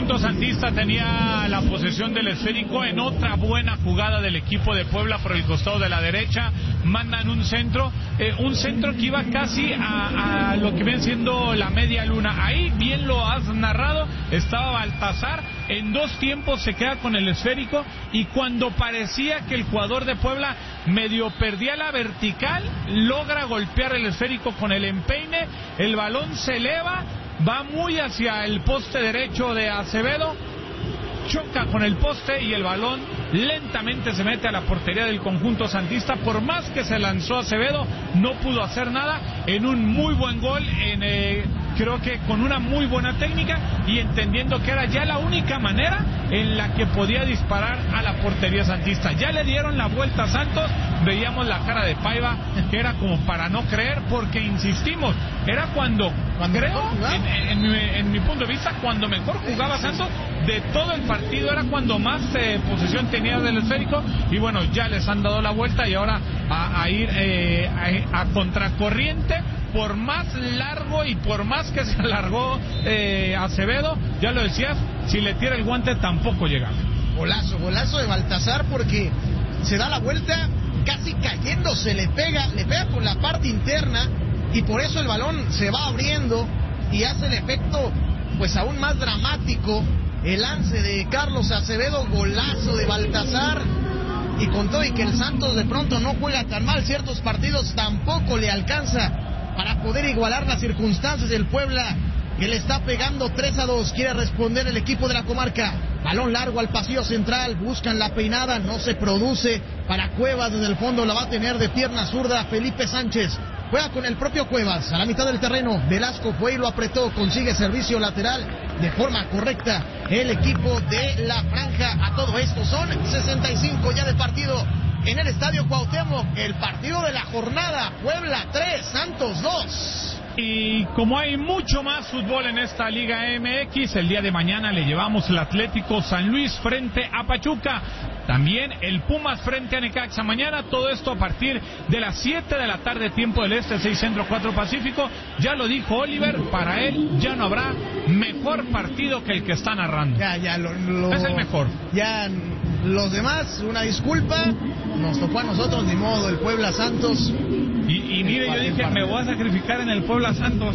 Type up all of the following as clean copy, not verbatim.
conjunto santista tenía la posesión del esférico en otra buena jugada del equipo de Puebla por el costado de la derecha. Mandan un centro que iba casi a lo que viene siendo la media luna. Ahí bien lo has narrado, estaba Baltazar, en dos tiempos se queda con el esférico, y cuando parecía que el jugador de Puebla medio perdía la vertical, logra golpear el esférico con el empeine, el balón se eleva, va muy hacia el poste derecho de Acevedo, choca con el poste y el balón lentamente se mete a la portería del conjunto santista. Por más que se lanzó Acevedo, no pudo hacer nada, en un muy buen gol, creo que con una muy buena técnica, y entendiendo que era ya la única manera en la que podía disparar a la portería santista. Ya le dieron la vuelta a Santos, veíamos la cara de Paiva, que era como para no creer, porque insistimos, era cuando creo, en mi punto de vista, cuando mejor jugaba Santos de todo el partido, era cuando más posesión tenía del esférico, y bueno, ya les han dado la vuelta, y ahora a ir a contracorriente, por más largo y por más que se alargó Acevedo, ya lo decías, si le tira el guante tampoco llega. Golazo de Baltazar, porque se da la vuelta casi cayéndose, le pega por la parte interna, y por eso el balón se va abriendo y hace el efecto pues aún más dramático. El lance de Carlos Acevedo, golazo de Baltazar, y con todo y que el Santos de pronto no juega tan mal, ciertos partidos tampoco le alcanza para poder igualar las circunstancias del Puebla, que le está pegando 3-2. Quiere responder el equipo de la comarca. Balón largo al pasillo central, buscan la peinada, no se produce para Cuevas. Desde el fondo la va a tener de pierna zurda Felipe Sánchez. Juega con el propio Cuevas a la mitad del terreno. Velasco fue y lo apretó, consigue servicio lateral de forma correcta el equipo de la franja. A todo esto son 65 ya de partido en el Estadio Cuauhtémoc. El partido de la jornada, Puebla 3, Santos 2. Y como hay mucho más fútbol en esta Liga MX, el día de mañana le llevamos el Atlético San Luis frente a Pachuca. También el Pumas frente a Necaxa. Mañana todo esto a partir de las 7 de la tarde, tiempo del este, 6 centro, 4 pacífico. Ya lo dijo Oliver, para él ya no habrá mejor partido que el que está narrando. Es el mejor. Ya los demás, una disculpa, nos tocó a nosotros, ni modo, el Puebla Santos. Y mire, yo dije, me voy a sacrificar en el Puebla Santos.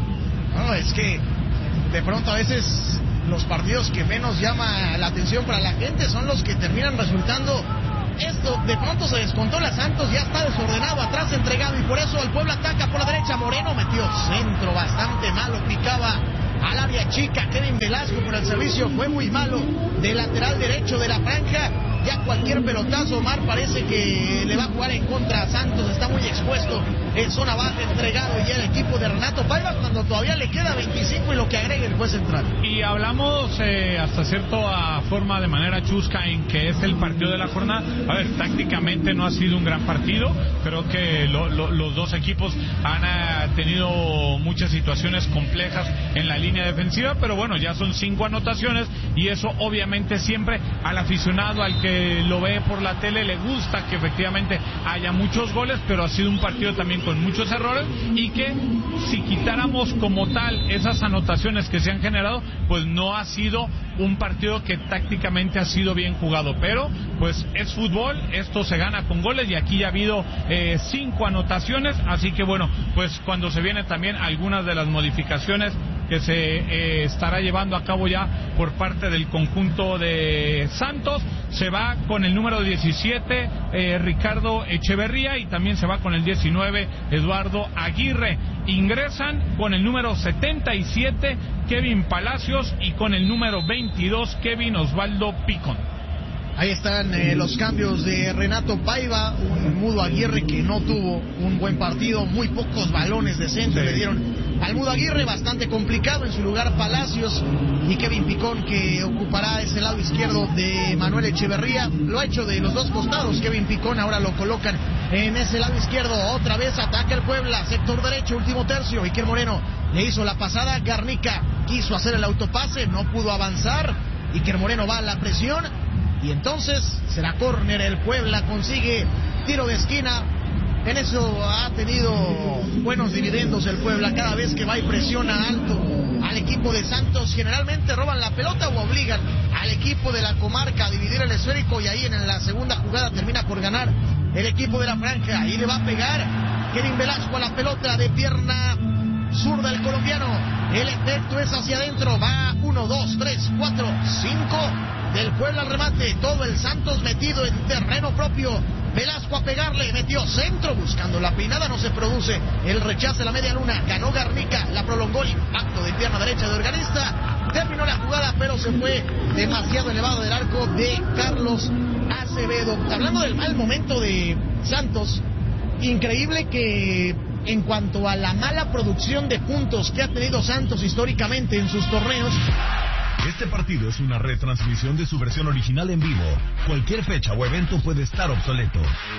No, es que de pronto a veces los partidos que menos llama la atención para la gente son los que terminan resultando esto. De pronto se descontó la Santos, ya está desordenado, atrás entregado, y por eso el Puebla ataca por la derecha. Moreno metió centro bastante malo, picaba al área chica. Kevin Velasco, por el servicio fue muy malo de lateral derecho de la franja. Ya cualquier pelotazo, Omar, parece que le va a jugar en contra a Santos. Está muy expuesto en zona baja, entregado ya el equipo de Renato Paiva, cuando todavía le queda 25 y lo que agrega el juez central. Y hablamos hasta cierta forma, de manera chusca, en que es el partido de la jornada. A ver, tácticamente no ha sido un gran partido. Creo que los dos equipos han tenido muchas situaciones complejas en la línea defensiva, pero bueno, ya son 5 anotaciones, y eso obviamente siempre al aficionado, al que lo ve por la tele, le gusta que efectivamente haya muchos goles, pero ha sido un partido también con muchos errores, y que si quitáramos como tal esas anotaciones que se han generado, pues no ha sido un partido que tácticamente ha sido bien jugado. Pero pues es fútbol, esto se gana con goles, y aquí ya ha habido 5 anotaciones, así que bueno, pues cuando se vienen también algunas de las modificaciones que se estará llevando a cabo ya por parte del conjunto de Santos. Se va con el número 17 Ricardo Echeverría, y también se va con el 19 Eduardo Aguirre. Ingresan con el número 77 Kevin Palacios, y con el número 22 Kevin Osvaldo Picón. Ahí están los cambios de Renato Paiva. Un Mudo Aguirre que no tuvo un buen partido, muy pocos balones decentes le dieron al Mudo Aguirre, bastante complicado. En su lugar Palacios, y Kevin Picón, que ocupará ese lado izquierdo de Manuel Echeverría. Lo ha hecho de los dos costados Kevin Picón, ahora lo colocan en ese lado izquierdo. Otra vez ataca el Puebla, sector derecho, último tercio. Iker Moreno le hizo la pasada, Garnica quiso hacer el autopase, no pudo avanzar. Iker Moreno va a la presión, y entonces será córner. El Puebla consigue tiro de esquina En eso ha tenido buenos dividendos el Puebla. Cada vez que va y presiona alto al equipo de Santos, generalmente roban la pelota o obligan al equipo de la comarca a dividir el esférico, y ahí en la segunda jugada termina por ganar el equipo de la franja. Ahí le va a pegar Kevin Velasco a la pelota de pierna zurda el colombiano. El efecto es hacia adentro. Va 1, 2, 3, 4, 5 del Puebla al remate. Todo el Santos metido en terreno propio. Velasco a pegarle, metió centro buscando la peinada, no se produce el rechace a la media luna. Ganó Garnica, la prolongó el impacto de pierna derecha de Organista. Terminó la jugada, pero se fue demasiado elevado del arco de Carlos Acevedo. Hablando del mal momento de Santos, increíble que en cuanto a la mala producción de puntos que ha tenido Santos históricamente en sus torneos. Este partido es una retransmisión de su versión original en vivo. Cualquier fecha o evento puede estar obsoleto.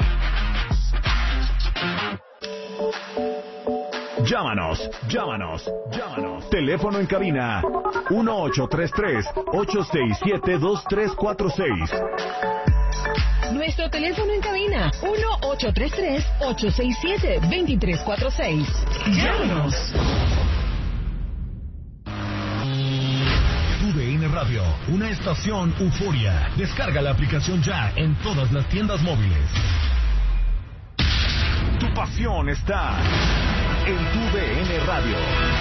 Llámanos. Teléfono en cabina 1833-867-2346. Nuestro teléfono en cabina 1833-867-2346. Llámanos. TUDN Radio, una estación euforia. Descarga la aplicación ya en todas las tiendas móviles. Tu pasión está en TUDN Radio.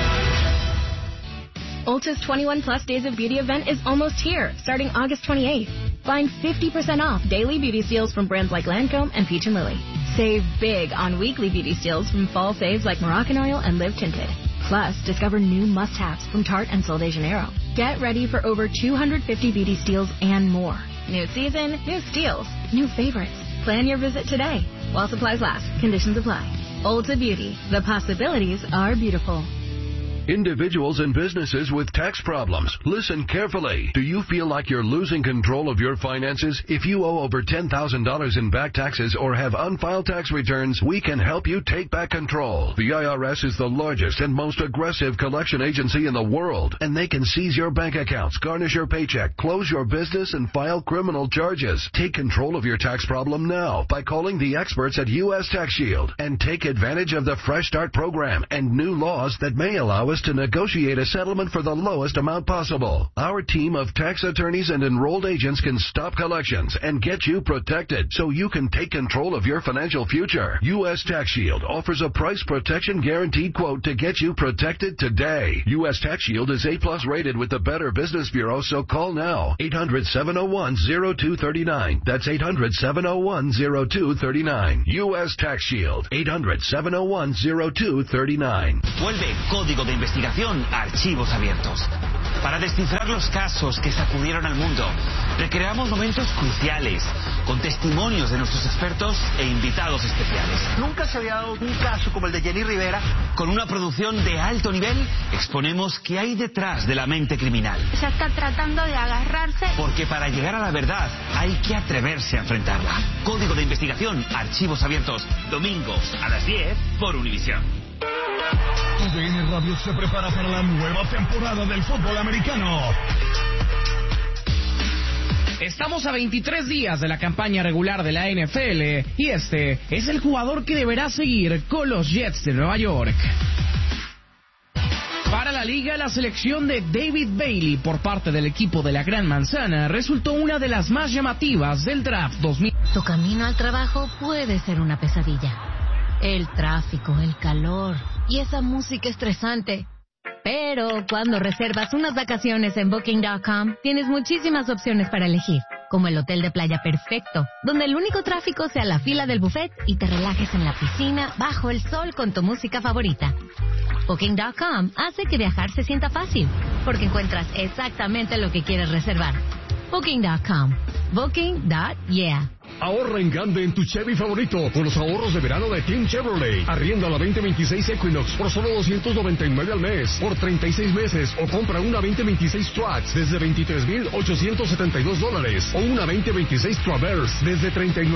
Ulta's 21 Plus Days of Beauty event is almost here, starting August 28th. Find 50% off daily beauty steals from brands like Lancome and Peach & Lily. Save big on weekly beauty steals from fall faves like Moroccan Oil and Live Tinted. Plus, discover new must-haves from Tarte and Sol de Janeiro. Get ready for over 250 beauty steals and more. New season, new steals, new favorites. Plan your visit today. While supplies last, conditions apply. Ulta Beauty. The possibilities are beautiful. Individuals and businesses with tax problems, listen carefully. Do you feel like you're losing control of your finances? If you owe over $10,000 in back taxes or have unfiled tax returns, we can help you take back control. The IRS is the largest and most aggressive collection agency in the world, and they can seize your bank accounts, garnish your paycheck, close your business, and file criminal charges. Take control of your tax problem now by calling the experts at U.S. Tax Shield and take advantage of the Fresh Start program and new laws that may allow us to negotiate a settlement for the lowest amount possible. Our team of tax attorneys and enrolled agents can stop collections and get you protected so you can take control of your financial future. U.S. Tax Shield offers a price protection guaranteed quote to get you protected today. U.S. Tax Shield is A+ rated with the Better Business Bureau, so call now. 800-701-0239. That's 800-701-0239. U.S. Tax Shield. 800-701-0239. Vuelve Código de Investigación a Archivos Abiertos. Para descifrar los casos que sacudieron al mundo, recreamos momentos cruciales con testimonios de nuestros expertos e invitados especiales. Nunca se había dado un caso como el de Jenny Rivera. Con una producción de alto nivel, exponemos qué hay detrás de la mente criminal. Se está tratando de agarrarse. Porque para llegar a la verdad hay que atreverse a enfrentarla. Código de Investigación, Archivos Abiertos, domingos a las 10 por Univisión. TUDN Radio se prepara para la nueva temporada del fútbol americano. Estamos a 23 días de la campaña regular de la NFL y este es el jugador que deberá seguir con los Jets de Nueva York. Para la liga, la selección de David Bailey por parte del equipo de la Gran Manzana resultó una de las más llamativas del draft 2000. Tu camino al trabajo puede ser una pesadilla. El tráfico, el calor y esa música estresante. Pero cuando reservas unas vacaciones en Booking.com, tienes muchísimas opciones para elegir, como el hotel de playa perfecto, donde el único tráfico sea la fila del buffet y te relajes en la piscina bajo el sol con tu música favorita. Booking.com hace que viajar se sienta fácil, porque encuentras exactamente lo que quieres reservar. Booking.com. Booking.yeah. Ahorra en grande en tu Chevy favorito con los ahorros de verano de Team Chevrolet. Arrienda la 2026 Equinox por solo $299 al mes por 36 meses o compra una 2026 Trax desde $23,872 o una 2026 Traverse desde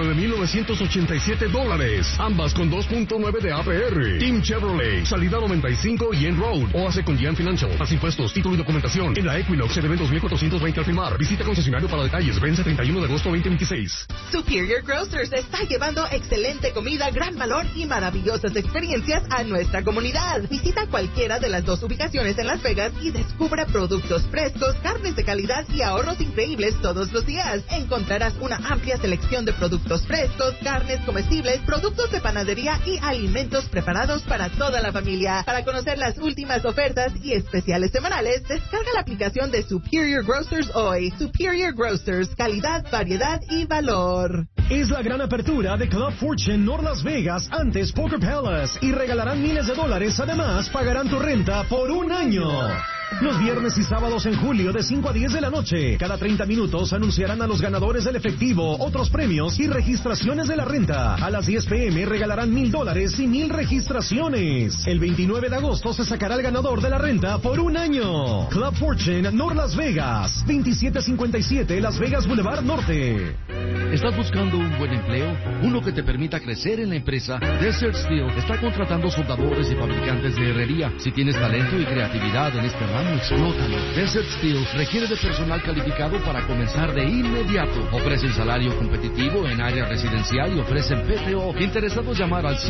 $39,987. Ambas con 2.9 de APR. Team Chevrolet, salida 95 y en Road o hace con Gian Financial. Más impuestos, título y documentación. En la Equinox se deben $2,420 al firmar. Visita concesionario para detalles. Vence 31 de agosto 2026. Superior Grocers está llevando excelente comida, gran valor y maravillosas experiencias a nuestra comunidad. Visita cualquiera de las 2 ubicaciones en Las Vegas y descubra productos frescos, carnes de calidad y ahorros increíbles todos los días. Encontrarás una amplia selección de productos frescos, carnes comestibles, productos de panadería y alimentos preparados para toda la familia. Para conocer las últimas ofertas y especiales semanales, descarga la aplicación de Superior Grocers hoy. Superior Grocers, calidad, variedad y valor. Es la gran apertura de Club Fortune North Las Vegas, antes Poker Palace, y regalarán miles de dólares. Además, pagarán tu renta por un año. Los viernes y sábados en julio de 5 a 10 de la noche. Cada 30 minutos anunciarán a los ganadores del efectivo, otros premios y registraciones de la renta. A las 10 p.m. regalarán $1,000 y 1,000 registraciones. El 29 de agosto se sacará el ganador de la renta por un año. Club Fortune North Las Vegas, 2757 Las Vegas Boulevard Norte. ¿Estás buscando un buen empleo? Uno que te permita crecer en la empresa. Desert Steel está contratando soldadores y fabricantes de herrería. Si tienes talento y creatividad en este ramo, explótalo. Desert Steel requiere de personal calificado para comenzar de inmediato. Ofrecen salario competitivo en área residencial y ofrecen PTO. Interesados, llamar al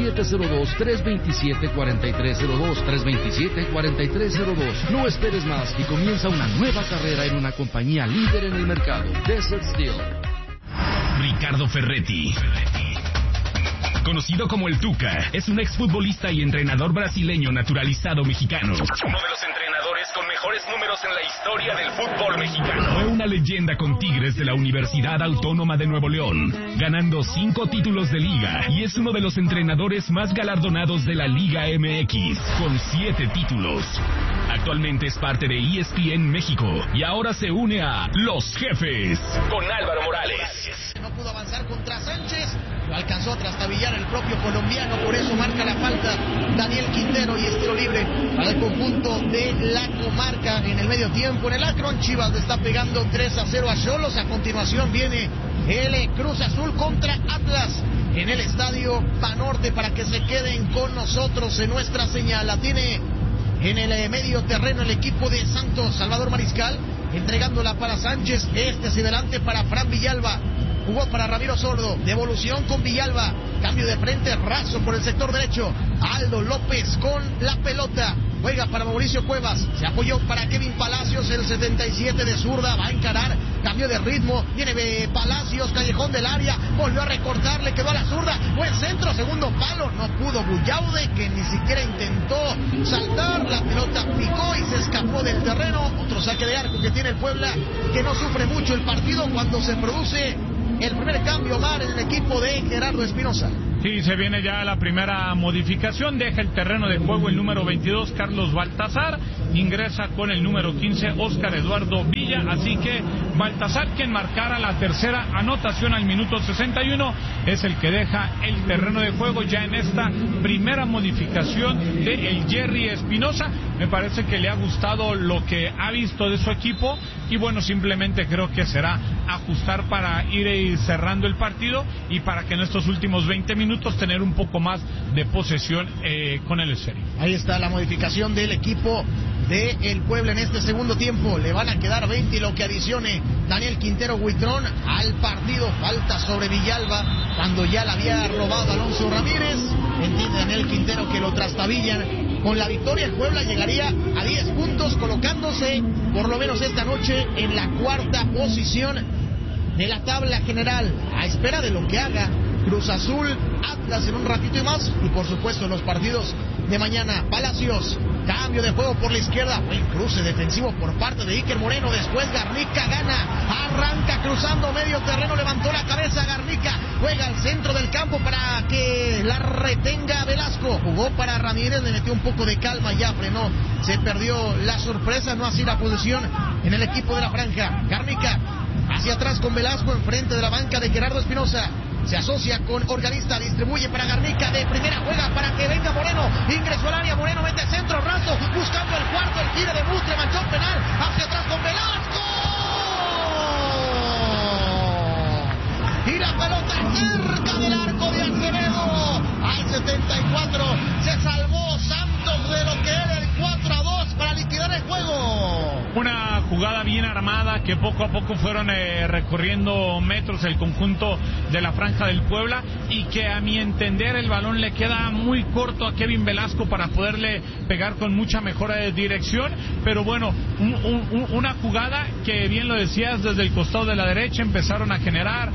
702-327-4302. 327-4302. No esperes más y comienza una nueva carrera en una compañía líder en el mercado. Desert Steel. Ricardo Ferretti, conocido como el Tuca, es un exfutbolista y entrenador brasileño naturalizado mexicano. Uno de los entrenadores con mejores números en la historia del fútbol mexicano. Fue una leyenda con Tigres de la Universidad Autónoma de Nuevo León, ganando 5 títulos de liga, y es uno de los entrenadores más galardonados de la Liga MX, con 7 títulos. Actualmente es parte de ESPN México y ahora se une a Los Jefes con Álvaro Morales. No pudo avanzar contra Sánchez, lo alcanzó a trastabillar el propio colombiano, por eso marca la falta Daniel Quintero y es tiro libre para el conjunto de la comarca. En el medio tiempo en el Akron, Chivas le está pegando 3-0 a Xolos. A continuación viene el Cruz Azul contra Atlas en el estadio Banorte, para que se queden con nosotros en nuestra señal. La tiene en el medio terreno el equipo de Santos, Salvador Mariscal, entregándola para Sánchez, hacia adelante para Fran Villalba, jugó para Ramiro Sordo, devolución con Villalba, cambio de frente, raso por el sector derecho, Aldo López con la pelota, juega para Mauricio Cuevas, se apoyó para Kevin Palacios, el 77 de zurda, va a encarar, cambio de ritmo, viene Palacios, callejón del área, volvió a recortar, le quedó a la zurda, buen centro, segundo palo, no pudo Bullaude, que ni siquiera intentó saltar, la pelota picó y se escapó del terreno. Otro saque de arco que tiene el Puebla, que no sufre mucho el partido cuando se produce el primer cambio, Omar, en el equipo de Gerardo Espinosa. Sí, se viene ya la primera modificación, deja el terreno de juego el número 22, Carlos Baltazar, ingresa con el número 15, Óscar Eduardo Villa, así que Baltazar, quien marcara la tercera anotación al minuto 61, es el que deja el terreno de juego ya en esta primera modificación de el Jerry Espinosa. Me parece que le ha gustado lo que ha visto de su equipo y bueno, simplemente creo que será ajustar para ir cerrando el partido y para que en estos últimos 20 minutos tener un poco más de posesión con el esférico. Ahí está la modificación del equipo de el Puebla en este segundo tiempo. Le van a quedar 20 y lo que adicione Daniel Quintero Huitrón al partido. Falta sobre Villalba cuando ya la había robado Alonso Ramírez. Entiende Daniel Quintero que lo trastabillan. Con la victoria el Puebla llegaría a 10 puntos, colocándose por lo menos esta noche en la cuarta posición de la tabla general, a espera de lo que haga Cruz Azul, Atlas en un ratito y más, y por supuesto los partidos de mañana. Palacios, cambio de juego por la izquierda, buen cruce defensivo por parte de Iker Moreno, después Garnica gana, arranca cruzando medio terreno, levantó la cabeza Garnica, juega al centro del campo para que la retenga Velasco, jugó para Ramírez, le metió un poco de calma, ya frenó, se perdió la sorpresa, no así la posición en el equipo de la franja. Garnica hacia atrás con Velasco, enfrente de la banca de Gerardo Espinosa, se asocia con Organista, distribuye para Garnica, de primera juega para que venga Moreno, ingresó al área, Moreno mete centro, raso, buscando el cuarto, el tiro de Bustre, manchón penal, hacia atrás con Velasco, y la pelota cerca del arco de Acevedo, al 74, se salvó Santos de lo que era el 4-2, para liquidar el juego. Una jugada bien armada que poco a poco fueron recorriendo metros el conjunto de la Franja del Puebla, y que a mi entender el balón le queda muy corto a Kevin Velasco para poderle pegar con mucha mejor dirección, pero bueno, una jugada que bien lo decías, desde el costado de la derecha empezaron a generar,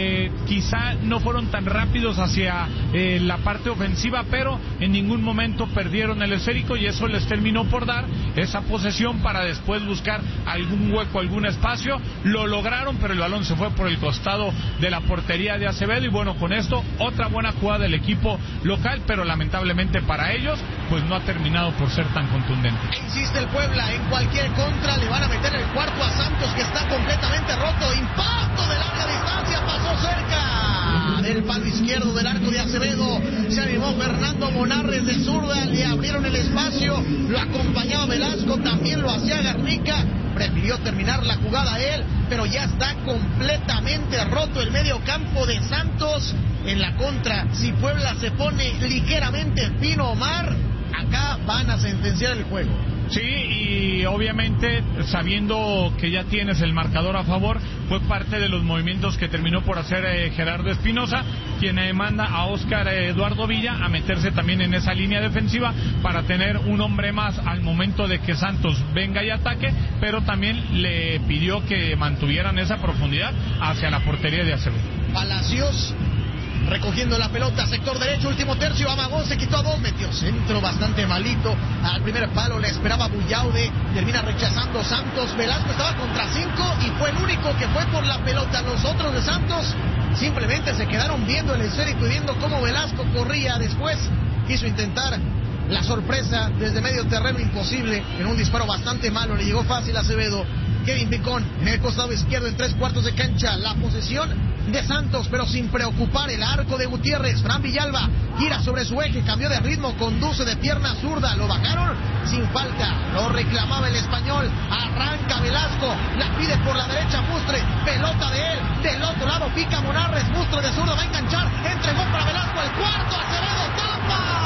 quizá no fueron tan rápidos hacia la parte ofensiva, pero en ningún momento perdieron el esférico, y eso les terminó por dar esa posesión para después buscar algún hueco, algún espacio. Lo lograron, pero el balón se fue por el costado de la portería de Acevedo, y bueno, con esto otra buena jugada del equipo local, pero lamentablemente para ellos pues no ha terminado por ser tan contundente. Insiste el Puebla, en cualquier contra le van a meter el cuarto a Santos, que está completamente roto. Impacto de larga distancia, pasó cerca del palo izquierdo del arco de Acevedo. Se animó Fernando Monarres de zurda, le abrieron el espacio, lo acompañaba Velasco, también lo hacía Garnica. Prefirió terminar la jugada él, pero ya está completamente roto el medio campo de Santos. En la contra, si Puebla se pone ligeramente fino, Omar, acá van a sentenciar el juego. Sí, y obviamente sabiendo que ya tienes el marcador a favor, fue parte de los movimientos que terminó por hacer Gerardo Espinosa, quien manda a Óscar Eduardo Villa a meterse también en esa línea defensiva para tener un hombre más al momento de que Santos venga y ataque, pero también le pidió que mantuvieran esa profundidad hacia la portería de Acevedo. Palacios recogiendo la pelota, sector derecho, último tercio, amagó, se quitó a dos, metió centro bastante malito, al primer palo le esperaba Buyaude, termina rechazando Santos. Velasco estaba contra 5 y fue el único que fue por la pelota. Los otros de Santos simplemente se quedaron viendo el esférico y viendo cómo Velasco corría. Después quiso intentar la sorpresa desde medio terreno, imposible, en un disparo bastante malo, le llegó fácil a Acevedo. Kevin Picón en el costado izquierdo, en 3/4 de cancha, la posesión de Santos, pero sin preocupar el arco de Gutiérrez. Fran Villalba gira sobre su eje, cambió de ritmo, conduce de pierna zurda, lo bajaron sin falta, lo reclamaba el español. Arranca Velasco, la pide por la derecha Mustre, pelota de él, del otro lado pica Monarres, Mustre de zurda va a enganchar, entregó para Velasco, el cuarto, Acevedo tapa.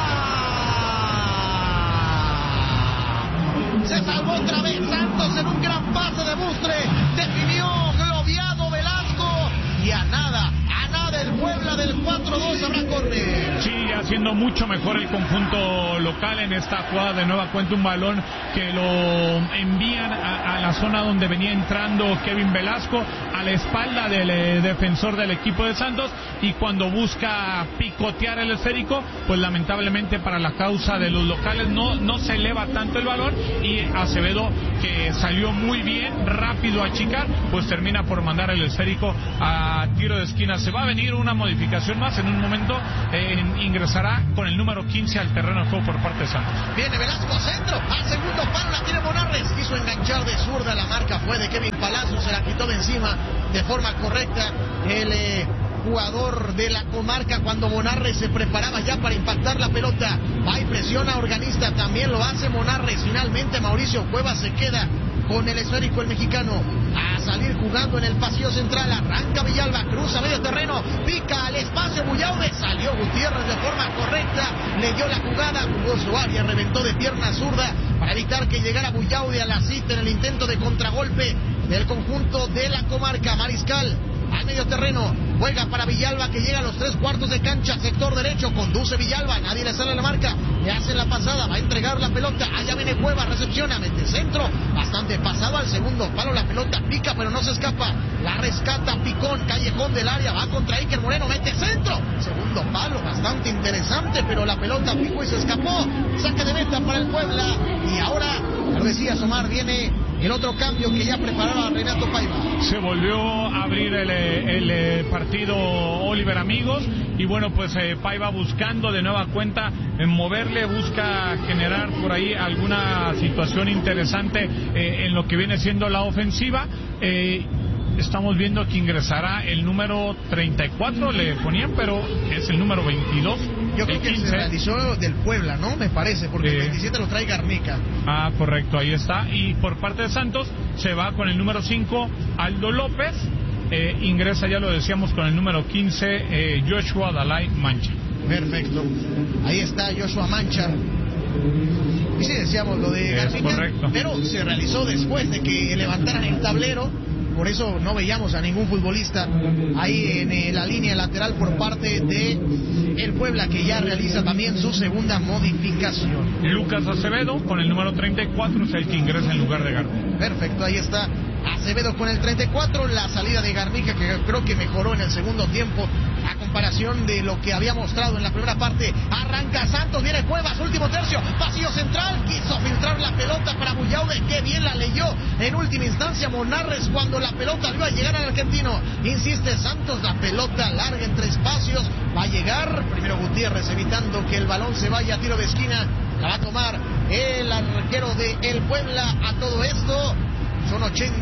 Se salvó otra vez Santos en un gran pase de Mustre, definió globiado Velasco, y a nada el Puebla del 4-2 habrá córner. Sí, haciendo mucho mejor el conjunto local en esta jugada. De nueva cuenta un balón que lo envían a la zona donde venía entrando Kevin Velasco, a la espalda del defensor del equipo de Santos, y cuando busca picotear el esférico, pues lamentablemente para la causa de los locales no se eleva tanto el balón, y Acevedo, que salió muy bien, rápido a achicar, pues termina por mandar el esférico a tiro de esquina. Se va a venir una modificación más en un momento, ingresará con el número 15 al terreno de juego por parte de Santos. Viene Velasco, centro, al segundo palo la tiene Monarres, quiso enganchar de zurda, la marca fue de Kevin Palacios, se la quitó de encima de forma correcta el jugador de la comarca cuando Monarres se preparaba ya para impactar la pelota. Va y presiona a Organista, también lo hace Monarres. Finalmente Mauricio Cuevas se queda con el esférico, el mexicano, a salir jugando en el pasillo central. Arranca Villalba, cruza medio terreno, pica al espacio Buyaude, salió Gutiérrez de forma correcta, le dio la jugada, jugó su área, reventó de pierna zurda para evitar que llegara Buyaude a la cita en el intento de contragolpe del conjunto de la comarca. Mariscal al medio terreno, juega para Villalba, que llega a los 3/4 de cancha, sector derecho, conduce Villalba, nadie le sale la marca, le hace la pasada, va a entregar la pelota, allá viene Cueva, recepciona, mete centro, bastante pasado al segundo palo, la pelota pica pero no se escapa, la rescata Picón, callejón del área, va contra Iker Moreno, mete centro, segundo palo, bastante interesante, pero la pelota picó y se escapó, saque de meta para el Puebla, y ahora, lo decías Omar, viene el otro cambio que ya preparaba Renato Paiva. Se volvió a abrir el partido Oliver Amigos, y bueno, pues Paiva buscando de nueva cuenta en moverle, busca generar por ahí alguna situación interesante en lo que viene siendo la ofensiva. Estamos viendo que ingresará el número 34, le ponían, pero es el número 22. Yo creo que se realizó del Puebla, ¿no? Me parece, porque el 27 lo trae Garnica. Ah, correcto, ahí está. Y por parte de Santos se va con el número 5 Aldo López, ingresa, ya lo decíamos, con el número 15 Joshua Dalai Mancha. Perfecto, ahí está Joshua Mancha, Y sí, decíamos lo de Garnica, pero se realizó después de que levantaran el tablero. Por eso no veíamos a ningún futbolista ahí en la línea lateral por parte de el Puebla, que ya realiza también su segunda modificación. Lucas Acevedo con el número 34 es el que ingresa en lugar de Garnica. Perfecto, ahí está Acevedo con el 34, la salida de Garnica, que creo que mejoró en el segundo tiempo a comparación de lo que había mostrado en la primera parte. Arranca Santos, viene Cuevas, último tercio, pasillo central, quiso filtrar la pelota para Bullaude, que bien la leyó en última instancia Monarres cuando la pelota le iba a llegar al argentino. Insiste Santos, la pelota larga entre espacios, va a llegar primero Gutiérrez evitando que el balón se vaya a tiro de esquina, la va a tomar el arquero de el Puebla. A todo esto son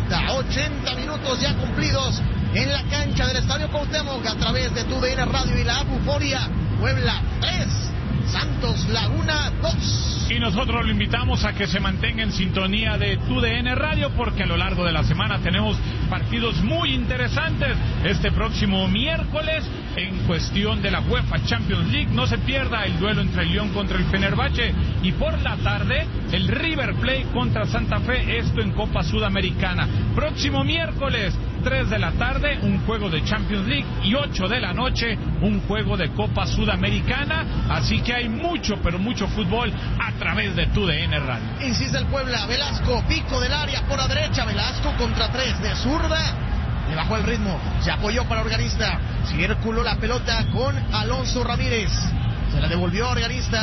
80 minutos ya cumplidos en la cancha del Estadio Cuauhtémoc a través de TUDN Radio y la Buforia. Puebla 3, Santos Laguna 2. Y nosotros lo invitamos a que se mantenga en sintonía de TUDN Radio, porque a lo largo de la semana tenemos partidos muy interesantes. Este próximo miércoles, en cuestión de la UEFA Champions League, no se pierda el duelo entre el Lyon contra el Fenerbahce, y por la tarde el River Plate contra Santa Fe, esto en Copa Sudamericana. Próximo miércoles 3 de la tarde, un juego de Champions League, y 8 de la noche, un juego de Copa Sudamericana. Así que hay mucho, pero mucho fútbol a través de TUDN Radio. Insiste el Puebla, Velasco, pico del área por la derecha, Velasco contra 3 de zurda, le bajó el ritmo, se apoyó para Organista, circuló la pelota con Alonso Ramírez, se la devolvió a Organista,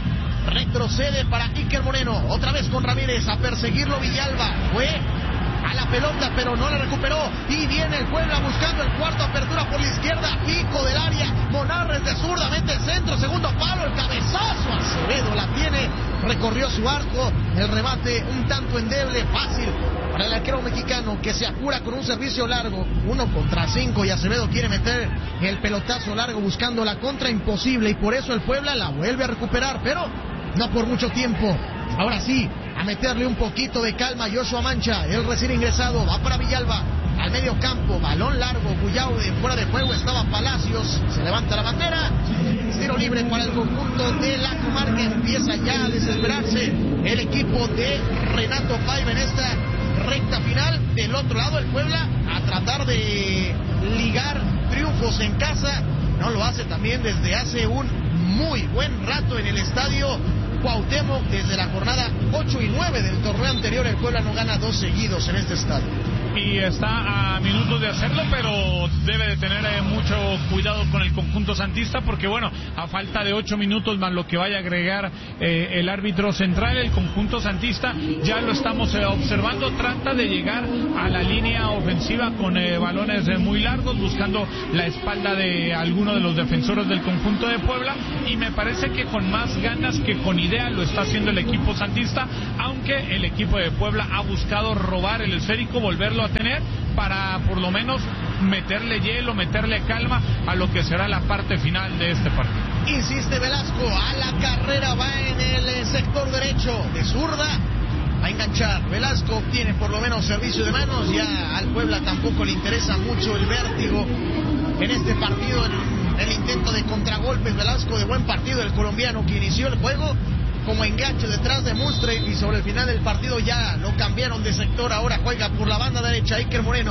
retrocede para Iker Moreno, otra vez con Ramírez, a perseguirlo Villalba, fue a la pelota pero no la recuperó, y viene el Puebla buscando el cuarto, apertura por la izquierda, pico del área, Monarres de zurda, mete el centro, segundo palo, el cabezazo, Acevedo la tiene, recorrió su arco, el remate un tanto endeble, fácil para el arquero mexicano, que se apura con un servicio largo, 1 contra 5, y Acevedo quiere meter el pelotazo largo buscando la contra, imposible, y por eso el Puebla la vuelve a recuperar, pero no por mucho tiempo. Ahora sí, a meterle un poquito de calma a Joshua Mancha, el recién ingresado, va para Villalba, al medio campo, balón largo, Bullaude, fuera de juego estaba Palacios, se levanta la bandera, tiro libre para el conjunto de la comarca, empieza ya a desesperarse el equipo de Renato Paiva en esta recta final. Del otro lado el Puebla a tratar de ligar triunfos en casa, no lo hace también desde hace un muy buen rato en el estadio Cuauhtémoc. Desde la jornada 8 y 9 del torneo anterior el Puebla no gana 2 seguidos en este estadio. Y está a minutos de hacerlo, pero debe de tener mucho cuidado con el conjunto santista, porque bueno, a falta de 8 minutos más lo que vaya a agregar el árbitro central, el conjunto santista, ya lo estamos observando, trata de llegar a la línea ofensiva con balones muy largos, buscando la espalda de alguno de los defensores del conjunto de Puebla, y me parece que con más ganas que con idea lo está haciendo el equipo santista, aunque el equipo de Puebla ha buscado robar el esférico, volverlo a tener para por lo menos meterle hielo, meterle calma a lo que será la parte final de este partido. Insiste Velasco, a la carrera, va en el sector derecho de zurda, va a enganchar. Velasco obtiene por lo menos servicio de manos, ya al Puebla tampoco le interesa mucho el vértigo en este partido, en el intento de contragolpes. Velasco, de buen partido el colombiano que inició el juego como enganche detrás de Mustre, y sobre el final del partido ya lo cambiaron de sector, ahora juega por la banda derecha. Iker Moreno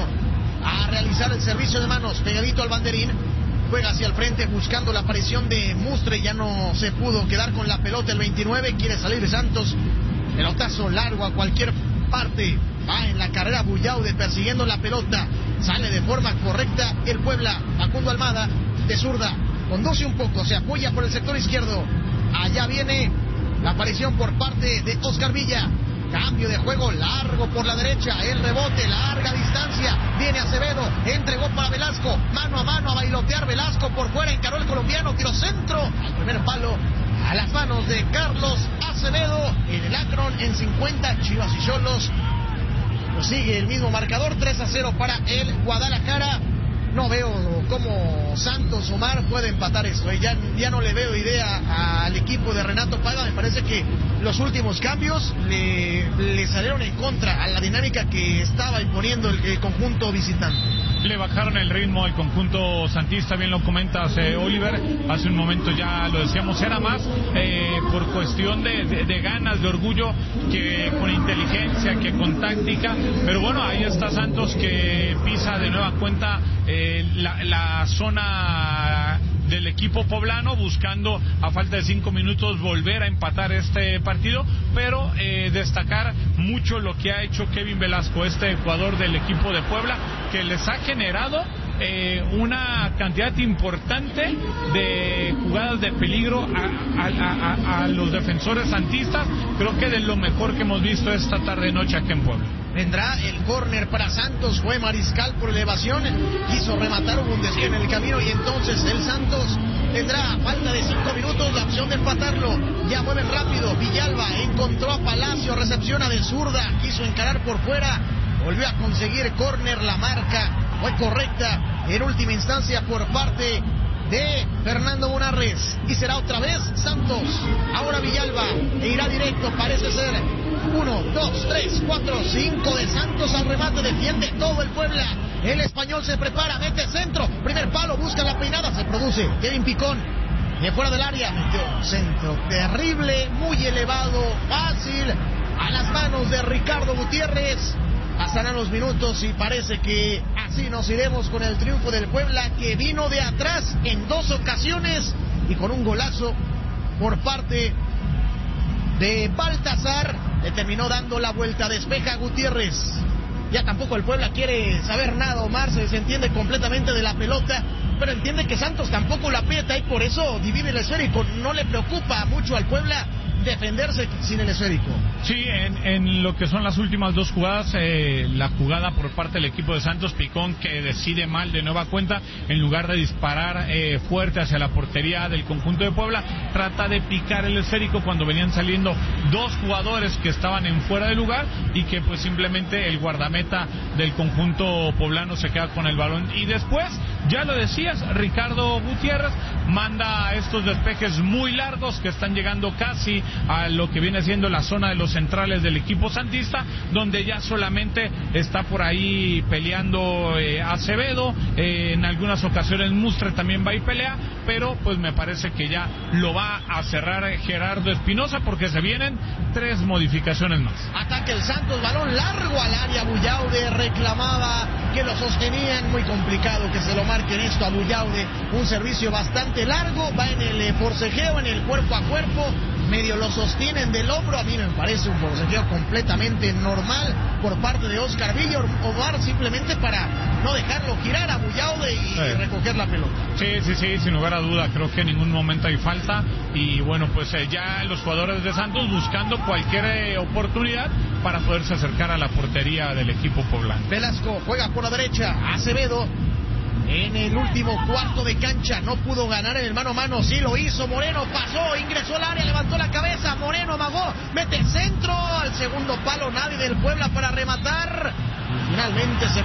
a realizar el servicio de manos pegadito al banderín, juega hacia el frente buscando la aparición de Mustre, ya no se pudo quedar con la pelota el 29, quiere salir de Santos, pelotazo largo a cualquier parte, va en la carrera Bullaude persiguiendo la pelota, sale de forma correcta el Puebla. Facundo Almada de zurda conduce un poco, se apoya por el sector izquierdo, allá viene la aparición por parte de Oscar Villa, cambio de juego largo por la derecha, el rebote, larga distancia, viene Acevedo, entregó para Velasco, mano a mano a bailotear Velasco, por fuera encaró el colombiano, tiro centro, al primer palo, a las manos de Carlos Acevedo, en el Akron en 50, Chivas y Xolos, sigue el mismo marcador, 3-0 para el Guadalajara. No veo cómo Santos Omar puede empatar esto. Ya no le veo idea al equipo de Renato Paiva. Me parece que los últimos cambios le salieron en contra a la dinámica que estaba imponiendo el conjunto visitante. le bajaron el ritmo al conjunto santista, bien lo comentas, Oliver, hace un momento ya lo decíamos, era más por cuestión de ganas, de orgullo, que con inteligencia, que con táctica, pero bueno, ahí está Santos que pisa de nueva cuenta la zona del equipo poblano, buscando a falta de 5 minutos volver a empatar este partido, pero destacar mucho lo que ha hecho Kevin Velasco, este jugador del equipo de Puebla, que les ha generado una cantidad importante de jugadas de peligro a los defensores santistas. Creo que de lo mejor que hemos visto esta tarde-noche aquí en Puebla. Vendrá el córner para Santos, fue Mariscal por elevación, quiso rematar, hubo un desvío en el camino y entonces el Santos tendrá a falta de 5 minutos la opción de empatarlo. Ya mueven rápido, Villalba encontró a Palacio, recepciona de zurda, quiso encarar por fuera, volvió a conseguir córner, la marca fue correcta en última instancia por parte de Fernando Munarriz y será otra vez Santos. Ahora Villalba e irá directo, parece ser 1, 2, 3, 4, 5 de Santos al remate, defiende todo el Puebla. El español se prepara, mete centro, primer palo, busca la peinada, se produce Kevin Picón de fuera del área, metió centro terrible, muy elevado, fácil, a las manos de Ricardo Gutiérrez. Pasarán los minutos y parece que así nos iremos con el triunfo del Puebla, que vino de atrás en 2 ocasiones y con un golazo por parte de Baltasar le terminó dando la vuelta, despeja Gutiérrez. Ya tampoco el Puebla quiere saber nada, Omar, se desentiende completamente de la pelota, pero entiende que Santos tampoco la aprieta y por eso divide el esférico. No le preocupa mucho al Puebla defenderse sin el esférico. Sí, en lo que son las últimas 2 jugadas, la jugada por parte del equipo de Santos, Picón que decide mal de nueva cuenta, en lugar de disparar fuerte hacia la portería del conjunto de Puebla, trata de picar el esférico cuando venían saliendo 2 jugadores que estaban en fuera de lugar y que pues simplemente el guardameta del conjunto poblano se queda con el balón y después, ya lo decías, Ricardo Gutiérrez manda estos despejes muy largos que están llegando casi a lo que viene siendo la zona de los centrales del equipo santista, donde ya solamente está por ahí peleando Acevedo, en algunas ocasiones Mustre también va y pelea, pero pues me parece que ya lo va a cerrar Gerardo Espinosa porque se vienen 3 modificaciones más. Ataque el Santos, balón largo al área, Bullaude reclamaba que lo sostenían, muy complicado que se lo marquen esto a Bullaude, un servicio bastante largo, va en el forcejeo, en el cuerpo a cuerpo, medio lo sostienen del hombro, a mí me parece un forcejeo completamente normal por parte de Oscar Villa, Omar, simplemente para no dejarlo girar a Bullaude y recoger la pelota. Sí, sin lugar a duda, creo que en ningún momento hay falta y bueno, pues ya los jugadores de Santos buscando cualquier oportunidad para poderse acercar a la portería del equipo poblano. Velasco juega por la derecha, Acevedo en el último cuarto de cancha, no pudo ganar en el mano a mano, sí lo hizo, Moreno pasó, ingresó al área, levantó la cabeza, Moreno amagó, mete centro al segundo palo, nadie del Puebla para rematar, finalmente se